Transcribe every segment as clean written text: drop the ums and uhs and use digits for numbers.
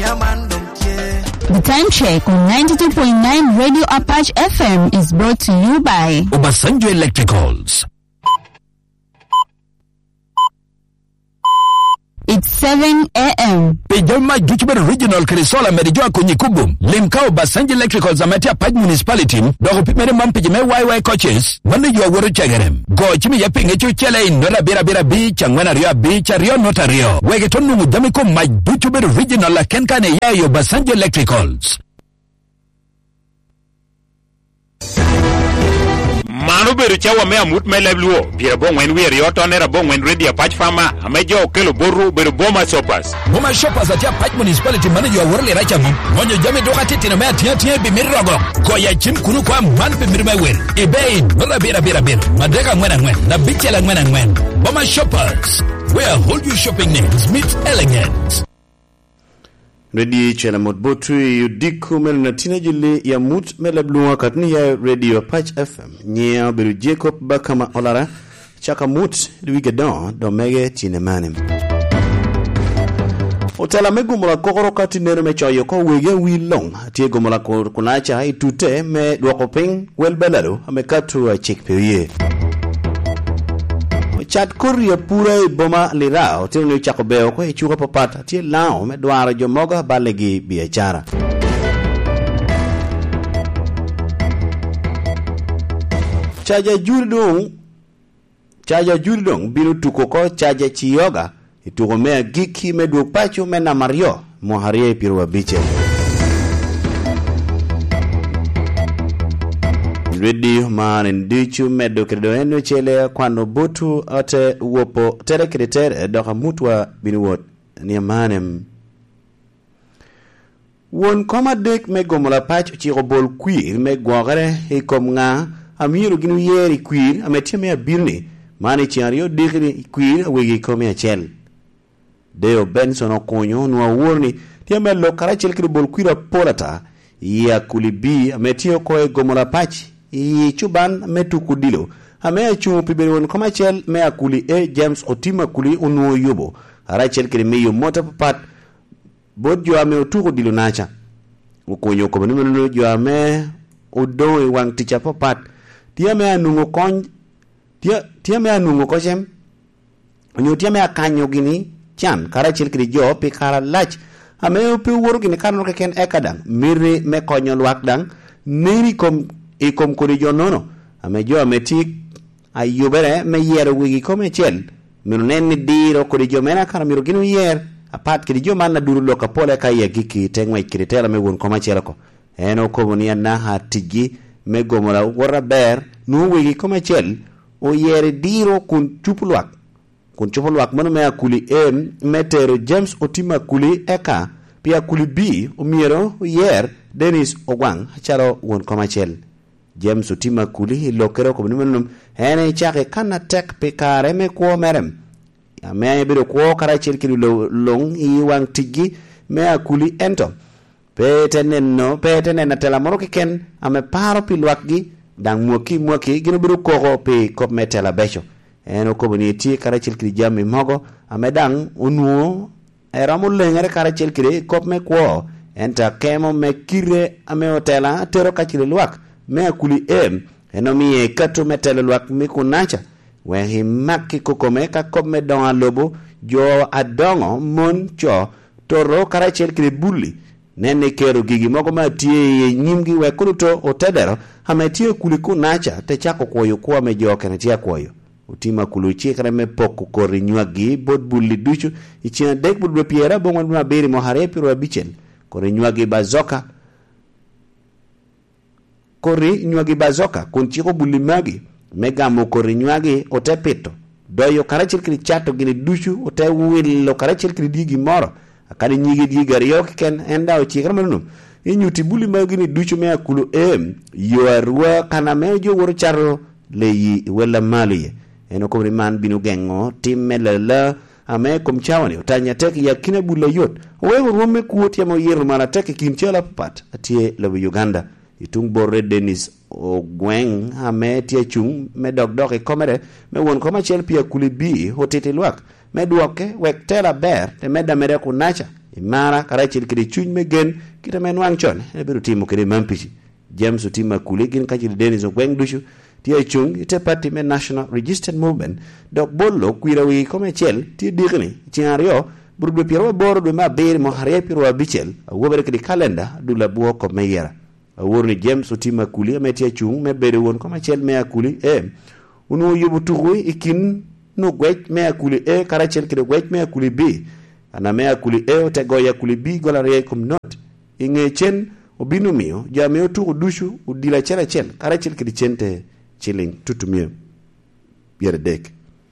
The time check on 92.9 Radio Apache FM is brought to you by Obasanjo Electricals. It's 7 a.m. Pejama Juchibet Regional Krisola Merijua Kunyikubum. Limkao Obasanjo Electricals Amatia Paj Municipality. Dogo pimere mampijime YY coaches. Wanda yuwa wuru chagerem. Go chimi yapinge chuchele inola bira beach. Angwana rio beach. Rio nota rio. Wege tonu mudamiko Mike Juchibet Regional la kenkane yayo Obasanjo Electricals. Manu beru chawa mea mut me lebluo. Pira bon wen we rioto nera bon wen ready a patch farmer. Amejo kelo boru beru boma shoppers. Boma shoppers atia patch municipality manager wa worle racha mum. Monyo jame doka titi na mea tia bimirogo. Goya chim kunu kwa man bimirme wen. Ebein nola bira. Madega ngwena ngwen. Na bichela ngwena ngwen. Boma shoppers. Where hold you shopping needs meet elegance. Radio chela modbotu yudiku melna tinajili ya mut melabluwa katni ya Radio Patch FM. Nyea beru Jacob Bakama Olara. Chaka mut luige do mege tinemanim. Otela megumula kokoro kati nero mecho yoko wege wilong. Tie gumula kunacha hai tute me dwakoping welbelaro amekatu chikpeye. Chat kuria pura boma lirao tinu chakobeo kwa ichuka papata tie lao me dwara jomoga balegi biachara. Chaja juridong binu tukoko chaja chiyoga ituko mea giki medu pacho mena mario moharie pirwa biche. Radio man ndichu medo kredo eno chele kwano botu ate wopo tere kritere doka mutwa binuwot ni manem won koma dek me gomola pach chiro bol queer me gwagare e kom nga amiru ginu yeri queer ametia me birni mani chiario dikri queer wegi komia chel deo benson okonyo nwa worni tia me lo karachel kri bol queer porata ya kulibi ametia ko gomola pach i chuban metu kudilo ame chu piberon komachel me akuli James Otima kuli unuo yobo arachel kiri meyo mota papat bodjo ame otuko dilo nacha ukonyo ko benumelo jo ame odo wang ticha papat tia me anungo kon tia me anungo kosem onyo tia me akanyo gini chan karachel kiri jo pe kara lach ame opi woro gini kano ken ekadang miri me konyo lwakdang neri kom kuri jonono amejo ametik ayubere me yer wigi kome chel miru neni diro kuri jomena kara miru ginu yer apat kiri jo manna duru loka pole ka ye giki tengwa ikiritela me won koma chelako eno komunia na hatigi me gomola wora ber nu wigi kome chel o yer diro kun chupulwak manu me akuli metero James Otima kuli eka pia kuli B umiero yer Dennis Ogwang charo won koma chel James Otima kuli lokero ko nimenum ene chake kana tek pikare me ko merem ya me bido ko kara chirkiri long I wang tigi me akuli ento pete na tela moro ken ame paro pilwakgi dang muaki gino bido ko pe kop metela becho eno ko boni ti kara chirkiri jami mogo ame dang unuo era mulengere kara chirkiri kop me ko enta kemo me kire ame hotela tero kachiri luak me akuli eno miye katu metele lwak mikunacha wehi maki kukomeka kome donga lobo jo adongo mon cho toro karachel kire buli nene kero gigi moko matie nyimgi wekuruto otedero hametie kulikunacha techako kwoyo kuwa mejoke netia kwoyo Otima kuluchi kare me poku kori nyuagi bod buli duchu ichina dek budwe piera bongwan buna beri mohare pirwa bichen kori nyuagi bazoka kunchiko bulimagi megamo kori nyuagi otepito doyo karachil kiri chato gini duchu ote wilo karachil kiri digi moro akadi nyigi digi riyoki ken enda ochikara manunum inyuti bulimagi gini duchu mea kulu yuarua kana mejo woro charo leyi wela maliye eno kumri man binu gengo timmelela ame kumchawani utanya teki ya kine bula yot wewe rume kuoti ya moyeru mara teki kinchela papat atie labu Uganda itung borre Dennis Ogweng ame tie chung me dogdoke komere me won komachel pia kulibi hotete lwak me duoke wek tela ber te meda mere kunacha imara karachel kede chuny megen kita men wang chon e biro timo kede mampichi James Otima Kuli gin kachil Dennis Ogweng Dushu tia chung ite party me National Registered Movement dok bollo kwirawi kome chel ti digni chiario burbe piero boro do ma beri mo hare piero abichel awobere kede calendar dula buo ko meyera awurni James Otima Kuli me tia chung me bere won kome chel me akuli unu yubu tuwi ikin no gwech me akuli karachel kede gwech me akuli bi ana me akuli ote goya akuli bi gola re kom not inge chen obinu mio jameo tu dushu udila chela chel karachel kede chente chilling tutumio biere dek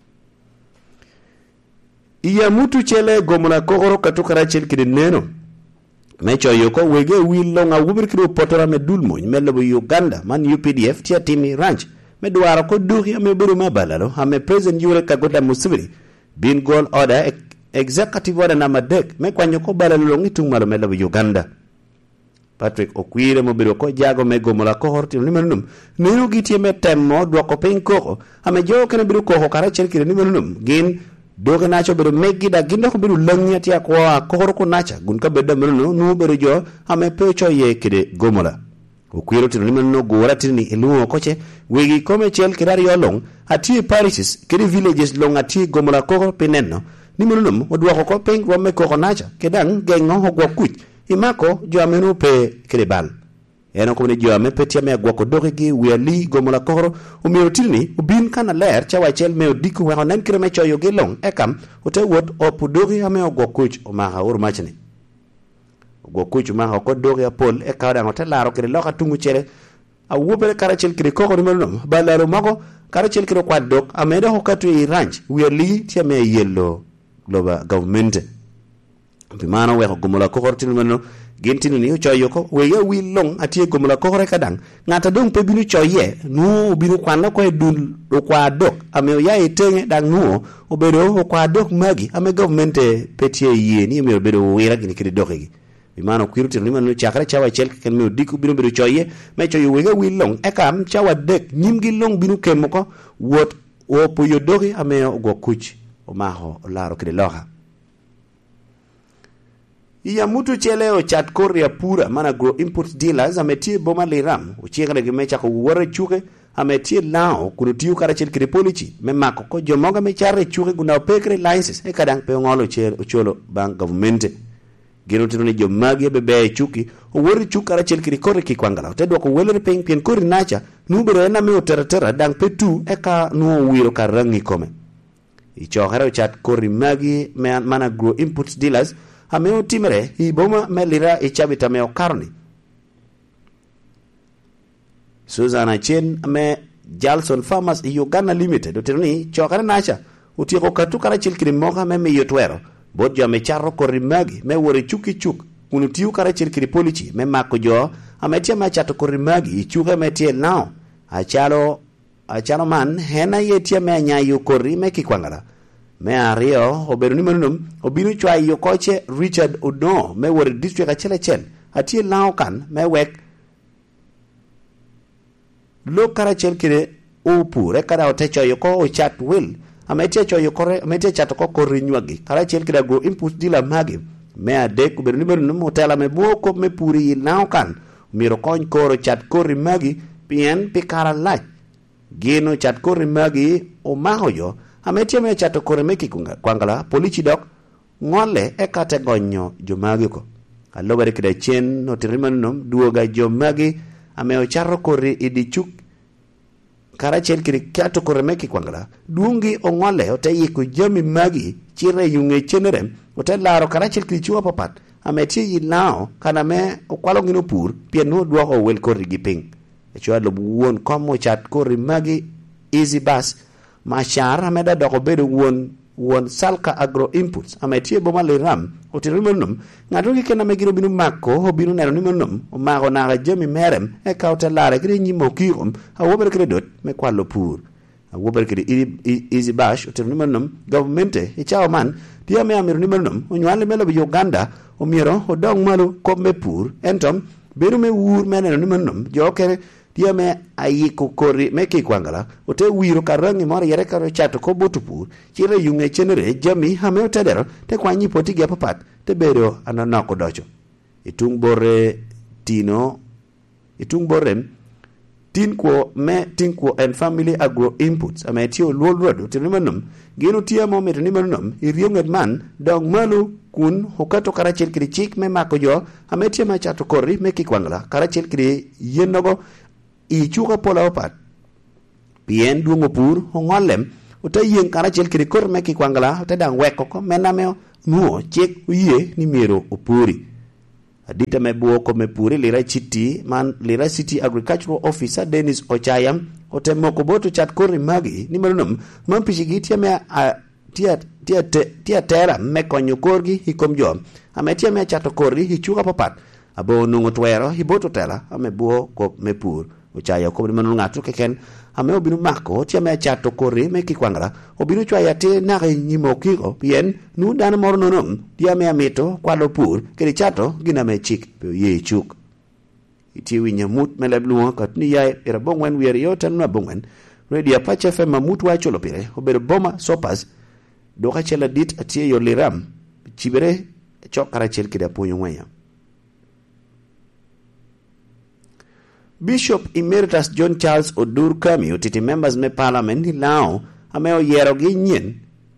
iya mutu chele gomuna kogoro katu karachel kede neno mecho yoko wege wilonga wubir kido potora me dulmo melo Uganda man UPDF tia timi ranch me duara ko duhi ame buru mabalalo ame President Yoweri Kaguta Museveni bin goal order executive order number dek me kwanyo ko balalo ngitung malo melo Uganda Patrick Okwire mo biro ko jago me gomola ko horti ni menum neno gitie me temmo do ko pen ko ame jo kana biro ko kara cherkire ni menum gin doga nacho biro megi da gindo ko biro langnyati ko hor ko nacha gun ka bedda menum no biro jo ame pecho ye kide gomola Okwire tino ni menum go ratini elu ko che wegi kome chel kirari yolong ati parishes kide villages long ati gomola ko penenno ni menum odwa ko pen ko me ko nacha kedang gengo ho go kuch imako joamenu pe kedebal eno ko ne joame petia me gwako dogegi wiali gomola koro umiotini ubin kana ler chawa chel me odiku wa nan kire me choyo gelong ekam ote wot opudogi ame ogwakuch omaha urmachni ogwakuch omaha ko dogi apol e kawda ngote laro kire loka tungu chere awubere karachel kire koko ni melno balaro mako karachel kire kwa dok ameda hokatu i ranch wiali tia me yellow global government Pimano we gomola kokor tinumano gentinu ni choyo ko we ya wi long atie gomola kokore kadang ngata dong pe binu choye nu binu kwana ko dul do kwa dok ame ya etenge dang nu obedo kwa dok magi ame government petie ye ni me obedo wira gini kidi dokegi Pimano kwiruti ni manu chakra chawa chel ken me diku binu bedo choye me choyo we ya wi long ekam chawa dek nyimgi long binu kemoko wot opo yodogi ame go kuch o maho laro kidi loha Iya mutu chele o chat korea pura mana grow import dealers ametie boma liram uchiega le gimecha ko wore chuke ametie lao kunutiu kara chel kire polichi memako ko jomoga mechare chuke guna pekre licenses e kadang pe ngolo chel ucholo bank government gino tino ni jomagi bebe chuki o wore chuke kara chel kire kore ki kwangala tedwa ko welere peng pien kore nacha nubero ena me oteratera dang petu eka nuo wiro karangi kome ichohara o chat kore magi mana grow import dealers Ameo timere iboma melira ichabita meo karni Susanna Chen me Jalson Farmers Uganda Limited utiruni chokana nacha utiko katukara chilkiri moka me yotwero bodjo me charro korimagi me wore chuki chuk unutiu kara chilkiri polichi me makojo ametia machato korimagi ichuka metie nao achalo man hena yetia me nyayo korime kikwangala me ario obedo ni manum obinu chwa yo koche Richard Odo me wore district achele chen atie laokan me wek lo kara chel kire opure kada otecho yo ko o chat will ametie cho yo kore ametie chat ko korinywagi kara chel kire go input dila magi me ade obedo ni manum hotela me boko me puri laokan miro kon koro chat kori magi pien pikara lach gino chat kori magi o mahoyo ametie me chato kore meki kwangala polichi dok ngole e kate gonyo jomagi ko alobere kide chen no tirimanum duoga jomagi ame ocharro kore idichuk kara chen kiri kato kore meki kwangala duungi ongole ote yiku jami magi chire yunge chenerem ote laro kara chen kiri chua papat ametie yilao kana me okwalo ngino pur pia no duoko wel kore giping echua lobu won komo chat kore magi easy bus Mashar ameda doko bedo won salka agro inputs ametie boma liram otirimunum ngadogi kena megiro binu mako obinu nero nimunum o mago na jemi merem e kauta lare kire nyimo kirum awober kire dot me kwalo pur awober kire easy bash otirimunum government e chao man dia me amiru nimunum onywale melo bi Uganda o miro odong malu ko me pur entom beru me wur meneno nimunum jokere dia me ayiko kori me kikwangala ote wiro karangi mora yere karo chato ko botupur chire yunge chenere jami hame otedero te kwanyi poti ge papat te bedo ananako docho itung bore tino itung borem Tinko and family agro inputs ametio lolrodo tinimanum gino tiamo metinimanum irionget man dog malu kun hokato karachel kiri chik me makojo ametia machato kori me kikwangla karachel kiri yenogo I chuka pola opat pien duongo pur hongolem uta yen karachel kiri kor me kikwangla uta dang weko ko menameo nuo chik uye ni miro upuri Adita mebuoko mepuri lira city agricultural officer Dennis Ochayam otemoko boto chat kori magi ni manum mampishigi tia tera mekonyo korgi hikomjo ametia me chato kori hichuka papat abo nungo twero hiboto tela amebuo ko mepur Ochaya ko ni manung ngatu keken ame obinu mako tia me chato kori me kikwangala obinu chwaya te nare nyimo kiko pien nu dana moro nonum dia me amito kwalo pur kiri chato gina me chik pe ye chuk iti winya mut me lebluo kat ni yai era bongwen wier yotan na bongwen radio Apache FM mamut wa cholo pire obedo boma sopas doka chela dit atie yo liram chibere chok karachel kida ponyo ngwaya Bishop Emeritus John Charles Odur Kami utiti members me parliament ni lao ameo yero gi nyen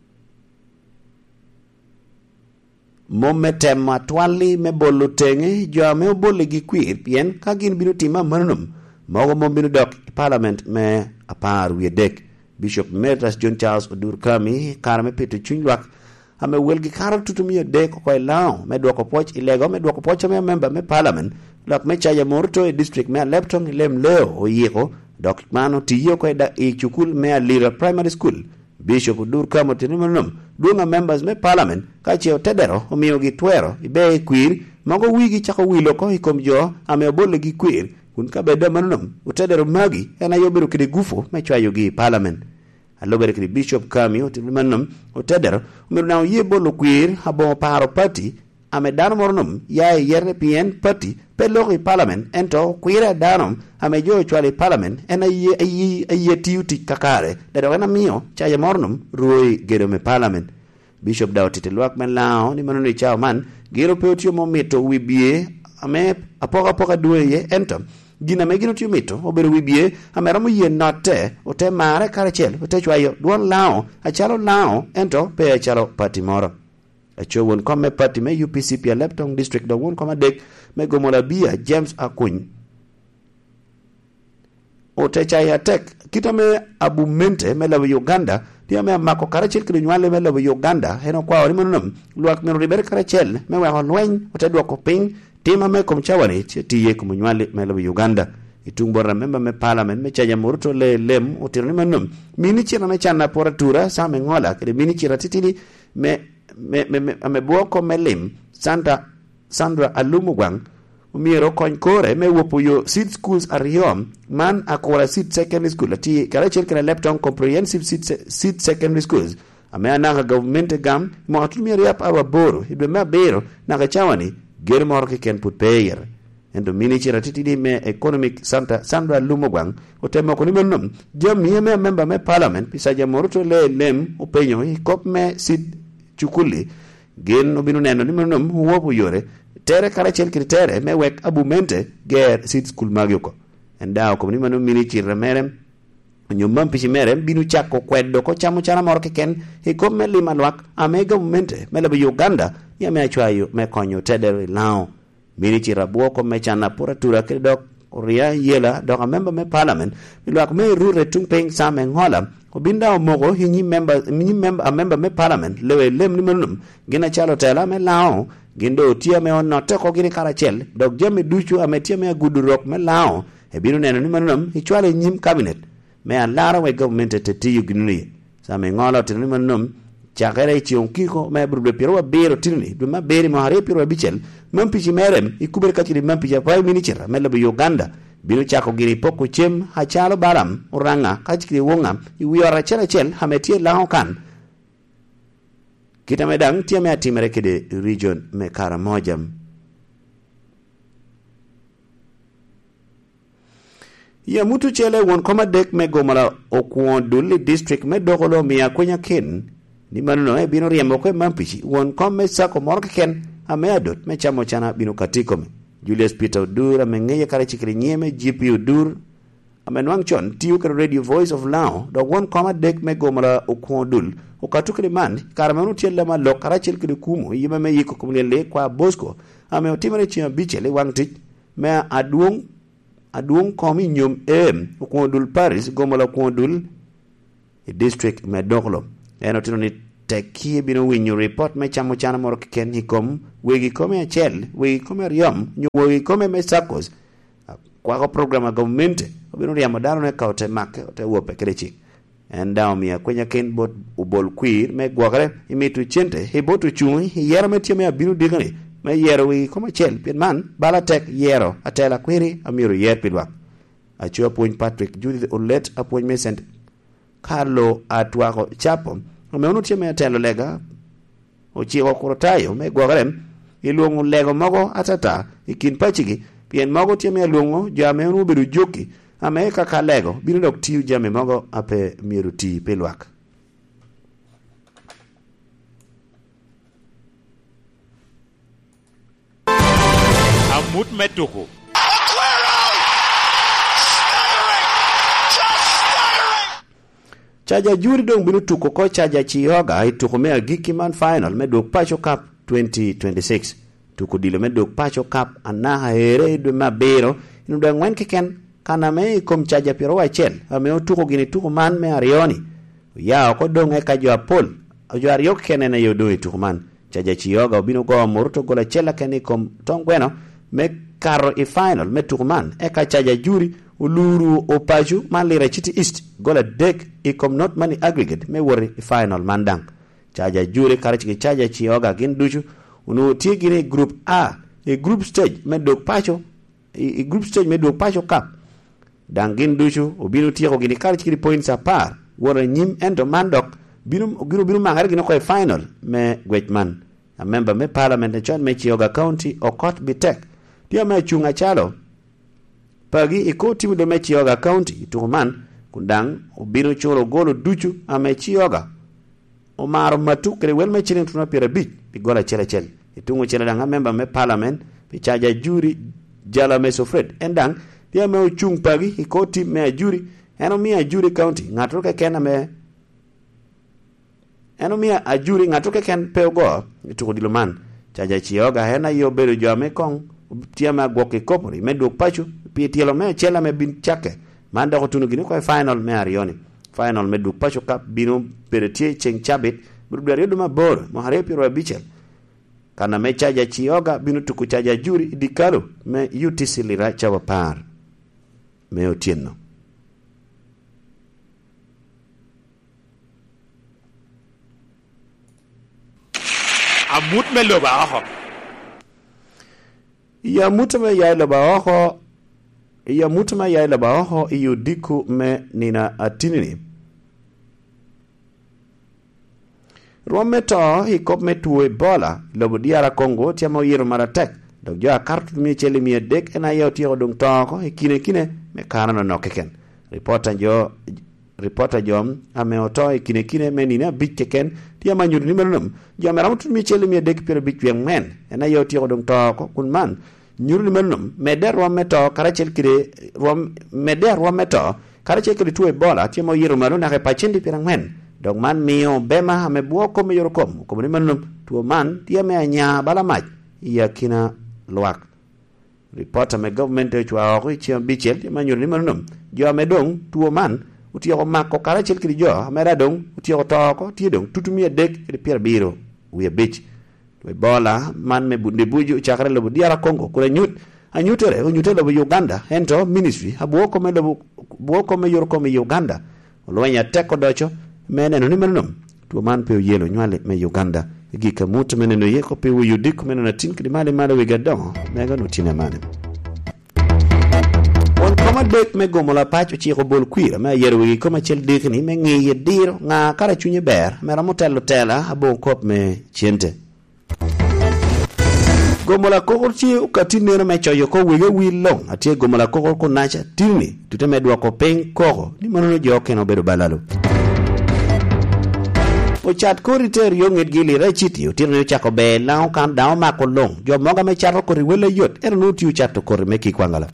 mometem matwali me bolu tenge jo ameo bole gi kwir pien ka gin binu tima manum mogo mo binu dok parliament me apar wiedek Bishop Emeritus John Charles Odur Kami karame petu chunywak ame welgi karo tutumia dek ko lao me doko poch ilego me doko poch me member me parliament lak me chaya morto e district me leptong lem leo oyeko dok mano tiyo ko da e chukul me alira primary school Bishop Odur Kami tinimanum duonga members me parliament ka cheo tedero omiyo gi twero ibe kwir mago wigi chako wilo ko hikomjo ame obole gi kwir kun ka beda manum utedero magi ena yobiru kidi gufo me chwayo gi parliament alogere kidi Bishop Kami tinimanum utedero umiru na ye bolo kwir habo paro party ame dano moronum ya yerne pien party pelogi parliament ento kwira danom ame jo chwali parliament ena ye tiuti kakare dero ena mio chaya moronum ruoi gedo me parliament Bishop Dawtite luak men lao ni manuni chao man gero peotio momito wibie ame apoka dueye ento gina me gino tiumito obero wibie ame ramo ye note ote mare karachel ote chwayo duon lao achalo lao ento pe achalo party moro Acho won come party me UPC pia Leptong district do won come dek me gomola bia James Akuny otecha ya tek kitame abumente me lawo Uganda dia me mako karachel krinywale me lawo Uganda heno kwa ori monum luak me riber karachel me wa honwen otedwa ko ping tima me komchawani tiye kumnywale me lawo Uganda itumbora member me parliament me chaya murto le lem otirni manum mini chira na chana poratura sa me ngola kede mini chira titili me buoko melim Sandra Alumugwang umiero kony kore me wopuyo seed schools ariom man akora seed secondary school ati karachel kana Leptong comprehensive seed secondary schools ame ananga government gam mo atumia riap awaboro idwe mabero naka chawani ger mor ke ken put payer endo minichi ratiti me economic Sandra Alumugwang otemo ko ni menum jam ni me member me parliament pisaja morto le lem upenyo kop me seed chukuli gen obinu neno ni manum wopo yore tere karachel kritere me wek abumente ger seed school magyoko endao ko ni manum mini chirra merem nyumam pichi merem binu chako kwedo ko chamu chana morke ken hikom me lima lwak ame governmente me labo Uganda ya me achwayo me konyo tedere lao mini chirra buoko me chana poratura kidok ria yela doka member me parliament milwak me rure tungpeng same ngola obinda mogo hinyi member me parliament lewe lem ni manum gina chalo tela me lao gindo tia me onote ko gini karachel dok jame duchu ametia me gudurok me lao e binu neno ni manum hichwale nyim cabinet me alara we government tetiyu ginuni same ngola tini manum chakere chion kiko me brube pirwa bero tini duma beri mohare pirwa bichel mampichi merem ikuber kachiri mampichi pai minichira me labo Uganda binu chako giri poko chem hachalo baram uranga kachikiri wonga iwiora chel hametie lao kan kita medang tia me atimere kede region me Karamojam Ya mutu chele won koma dek me gomala okuon duli district me dogolo miya kwenya ken ni manuno e bino riembo kwe mampichi won kom me sako morka ken ame adot me chamo chana bino katiko me Julius Peter Odur ame ngeye kare chikri nyeme GP Odur ame nwang chon tiyo kare Radio Voice of Lao do won koma dek me gomala okuon dul ukatukri man karamanu tiele ma lo kara chilkri kumo yime me yiko kumlele kwa Bosco ame otimere chima bichele wangtich me aduong komi nyom okuondul Paris gomala okuondul district me doglo eno tino ni tekie bino winyo report me chamo chana moro ken hikom wegi kome achel wegi kome riom wegi kome me sakos kwa programa government obino riamo daro ne kaote make ote wope krechi endao mia kwenya ken bot ubol queer me gwagre imitu chente he botu chui yero me tiame abinu digani me yero wi koma chel pin man bala tek yero atela query amiru yer pilwa achua point Patrick Judith Olet appoint me sent Carlo Atwago Chapo me onu tiame atelo lega ochi okorotayo me gwagre iluongo lego mogo atata ikin pachigi pien mogo tiame luongo jame onu bedu joki ame kaka lego bino dok tiu jame mogo ape miru ti pilwak Amut metuku Chaja juri dong bino tuko ko chaja Chiyoga ituko mea Giki Man Final me dok Pacho Cup 2026 tuko dilo me dok Pacho Cup anaha ere idwe mabero inu dwe ngwen kiken kana me kom chaja pero wachel ame otuko gini tuko man me arioni ya ko dong eka jo apol jo ariok kenene yodo ituko man chaja Chiyoga obino go moruto gola chela keni kom tongweno me karo i final me tuko man eka chaja juri uluru opaju man lira chiti east gola dek ikom not money aggregate me wori i final mandang chaja juri karachiki chaja Chiyoga gin duchu unu tigini group A i group stage me dok Pacho i group stage me dok Pacho Cup dangin duchu ubinu tieko gini karachiki points apar wori nyim ento mandok binu mangare gino kwa final me gwechman a member me parliament chon me Chiyoga County Okot Bitek dia me chunga chalo pagi ikoti wido me Chiyoga County itukuman kundang ubinu choro golo duchu ame Chiyoga omaro matu kere wel me chini tuna pira bich pigola chele itungu chele danga member me parliament pichaja juri jala me sofred endang dia me uchung pagi ikoti me juri eno mi ajuri county ngatoke kena me eno mi ajuri ngatoke ken peogo itukudiluman chaja Chiyoga hena yo beru jame kong tiama gwoke kopori me dok Pacho pi tielo me chela me bin chake manda ko tunu gini ko final me arioni final me dok Pacho Cup bino peretie cheng chabit burudari yodo mabor mo hare piro abichel kana me chaja Chiyoga bino tuku chaja juri dikalo me UTC lira chawa par me otieno Amut me loba oho ya mutama ya loba oho iyo diku me nina atinini Rometo hikop me tuwe bola lobo diara Kongo tiamo yiro maratek dok jo akartu mi cheli mi dek ena yo tiyo dong toko kine me kanano nokeken reporter jom ame oto kine me nina bicheken tia manyuru ni menum jo meramutu mi cheli mi dek pero bichwen men ena yo tiyo dong toko kun man nyuru ni menum meder rometo karachel kire meder rometo karachel kire tuwe bola tiamo yiro maru na repachindi pirang men dog man mio bema ame buoko me yorokom ko ni manum tuo man tia me anya bala mach ya kina luak reporter me government e chwa ko chi bichel tia manyur ni manum jo me dong tuo man utio ko makko kala chel kiri jo amera dong utio ko toko tie dong tutumi dek de pier biro we bich we bola man me bunde buju chakre lo diara Kongo ko anyutere lo Uganda ento ministry abuoko me yorokom me Uganda olwanya teko docho meneno ni mennom tuo man pe yelo nywale me Uganda gika mutu meneno yeko pe yudik meneno tin kidi male wigadon mega no tinemane on koma dek me gomola pacho chi ko bol kwira me yero wi koma chel dek ni me ngi diro nga kara chunye ber mera motello tela abo kop me chente gomola kokor chi ukatine na mechoyo ko wege wi long atie gomola kokor ko nacha tini tuteme dwako peng koko ni manono joke no bedo balalo o chat kori ter yo nged gili rachiti utino yo chako be lao kan dao mako long jo moga me charo kori wele yot ero no tiu chato kori meki kwangala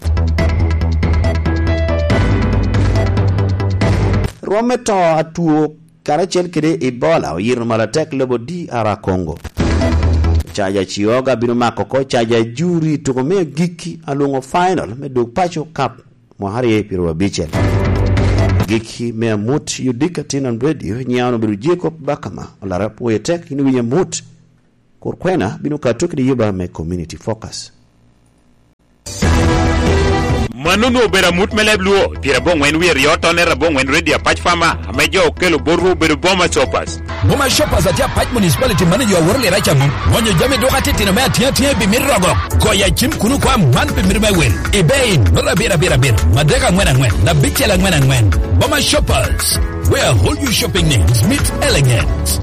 rometo atuo karachel kire Ebola o yiro malatek lebo DR Congo chaja chioga bino mako ko chaja juri to me giki alongo final me do pacho cup mo hari piro bichel giki me mut yudika tinan radio nyaano biru Jacob Bakama ala rapo yetek ni winya mut korkwena bino katokidi yoba me community focus Manunu bera mut melebluo pira bon wen wir yotone rabon wen ready patch farmer amejo kelo boru bero boma shoppers atia patch municipality manager wa worle racha mun wonyo jame doka tete na tia bi mirrogo ko ya chim kunu kwa man bi mirma wel ebein no bera madega ngwena na bichela ngwena boma shoppers where all your shopping needs meet elegance.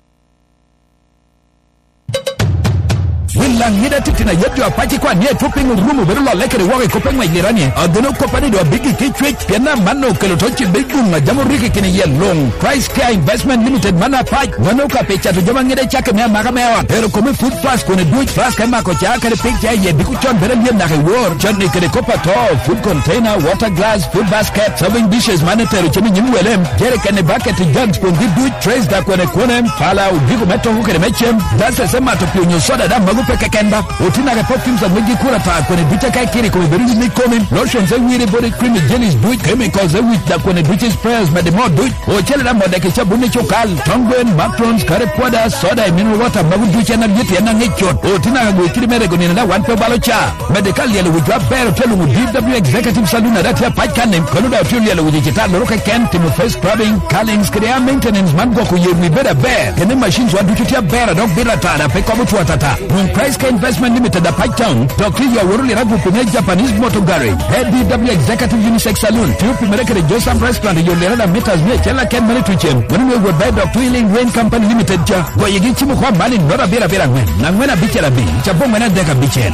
Wilang nida titina yetu apachi kwa nye tupingu rumu berulo lekere wake kopengwa igirani adono kopani do bigi kichwech piana mano kelotochi bigunga jamu riki kini ye long Price Care Investment Limited mana pach wano ka pecha tujama ngide chake mea magamewa pero kome food flask kone duich flask kama kocha kare picture ye biku chon bere liye nake war chani kere kopa to food container water glass food basket serving dishes manetero chemi nyimu elem jere kene bucket jugs kundi duich trays da kone pala ubiku meto hukere mechem dase sema topio nyosoda da magu peke kenda utina ke perfumes za mwiji kura ta kone ducha kai kiri kome beri mikome lotions za wiri body cream jellies duich chemicals za wich da kone ducha sprayers medemo duich ochele na modeke cha bune chokal tongwen matrons kare poda soda mineral water magu ducha na yeti na ngechot utina ke kiri mere goni na one pe balocha medical yele wujwa bero telu DW executive saloon na dati ya pachkanem kaluda utili yele wujikita loroke ken timu face scrubbing callings krea maintenance mango kuyemi beda bear kene machines wa ducha bera dog bera tada pe komu tuatata Price Care Investment Limited da Python Dr. Yaworuli Ragu Pune Japanese Motor Garage DW Executive Unisex Saloon Tupi Merekere Josam Restaurant Yolerana Meters Me Chela Ken Manituchem When we were by Dr. Healing Rain Company Limited Ja Kwa yegi chimu kwa mali nora bera ngwen na ngwena bichela bi chabongo mwena deka bichela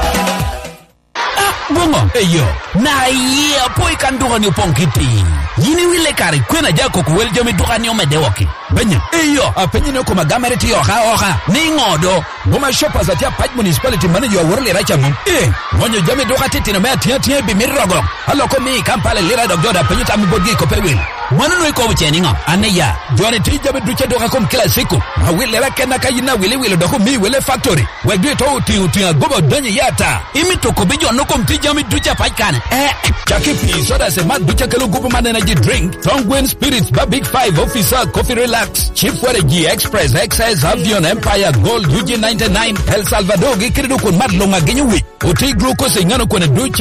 Bongo eyo na ye apoi kanduga ni ponkiti yini wile kari kwena jako kuwele jome duga ni omedewoki benye eyo apenye ni okoma gamereti oha ni ngodo Boma shoppers atia patch municipality manager wa worle racha mun ngonyo jame duga titi na mea tia bi mirrogo haloko mi kampale lira dogjoda penye tami bodgi kopewil Mwanano iko ucheni nga aneya Jwane tija beduche doka kum kila siku Hawile rake na kajina wile doku mi wile factory Wegwe to uti gobo donye yata Imi toko bijo noko mtija miducha paikane Chakipi soda se mat ducha kelu gupu energy drink Tongwen Spirits ba Big 5 Officer Coffee Relax Chief Waregi Express XS Avion Empire Gold UG99 El Salvador Gikiridu kun mat longa genyu wik Uti glucose ingano kone ducha